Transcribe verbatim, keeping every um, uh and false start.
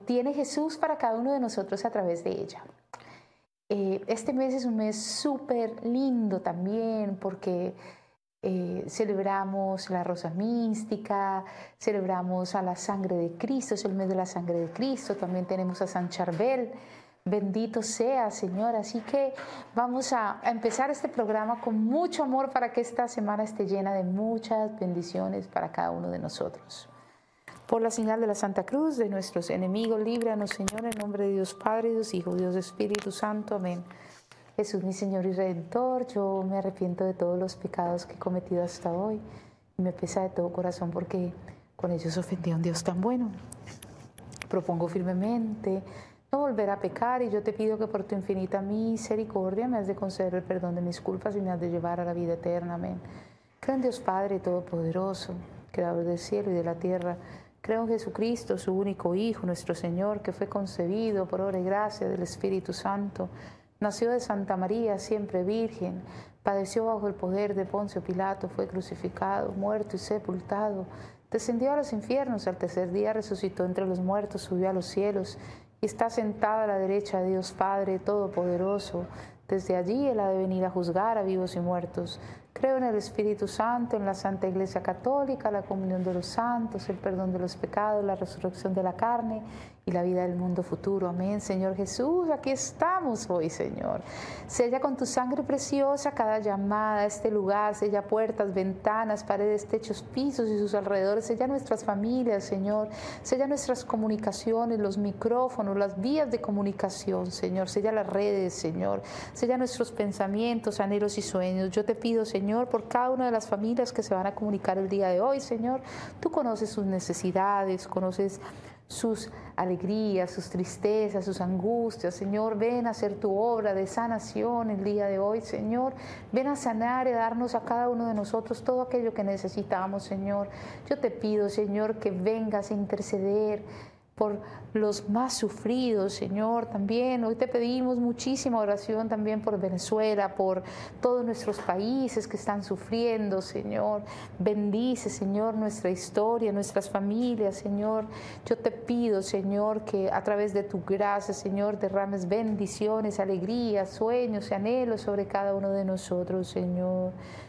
tiene Jesús para cada uno de nosotros a través de ella. Eh, este mes es un mes súper lindo también porque eh, celebramos la rosa mística, celebramos a la sangre de Cristo, es el mes de la sangre de Cristo, también tenemos a San Charbel. Bendito sea, Señor. Así que vamos a, a empezar este programa con mucho amor para que esta semana esté llena de muchas bendiciones para cada uno de nosotros. Por la señal de la Santa Cruz de nuestros enemigos, líbranos, Señor, en nombre de Dios Padre, Dios Hijo, Dios Espíritu Santo. Amén. Jesús, mi Señor y Redentor, yo me arrepiento de todos los pecados que he cometido hasta hoy y me pesa de todo corazón porque con ellos ofendí a un Dios tan bueno. Propongo firmemente no volver a pecar, y yo te pido que por tu infinita misericordia me has de conceder el perdón de mis culpas y me has de llevar a la vida eterna. Amén. Creo en Dios Padre Todopoderoso, Creador del cielo y de la tierra. Creo en Jesucristo, su único Hijo, nuestro Señor, que fue concebido por obra y gracia del Espíritu Santo. Nació de Santa María, siempre virgen. Padeció bajo el poder de Poncio Pilato, fue crucificado, muerto y sepultado. Descendió a los infiernos, al tercer día resucitó entre los muertos, subió a los cielos y está sentado a la derecha de Dios Padre Todopoderoso. Desde allí Él ha de venir a juzgar a vivos y muertos. Creo en el Espíritu Santo, en la Santa Iglesia Católica, la comunión de los santos, el perdón de los pecados, la resurrección de la carne y la vida del mundo futuro. Amén. Señor Jesús, aquí estamos hoy, Señor. Sella con tu sangre preciosa cada llamada a este lugar, sella puertas, ventanas, paredes, techos, pisos y sus alrededores. Sella nuestras familias, Señor. Sella nuestras comunicaciones, los micrófonos, las vías de comunicación, Señor. Sella las redes, Señor. Sella nuestros pensamientos, anhelos y sueños. Yo te pido, Señor, por cada una de las familias que se van a comunicar el día de hoy, Señor. Tú conoces sus necesidades, conoces sus alegrías, sus tristezas, sus angustias. Señor, ven a hacer tu obra de sanación el día de hoy, Señor. Ven a sanar y a darnos a cada uno de nosotros todo aquello que necesitamos, Señor. Yo te pido, Señor, que vengas a interceder por los más sufridos, Señor, también. Hoy te pedimos muchísima oración también por Venezuela, por todos nuestros países que están sufriendo, Señor. Bendice, Señor, nuestra historia, nuestras familias, Señor. Yo te pido, Señor, que a través de tu gracia, Señor, derrames bendiciones, alegrías, sueños y anhelos sobre cada uno de nosotros, Señor.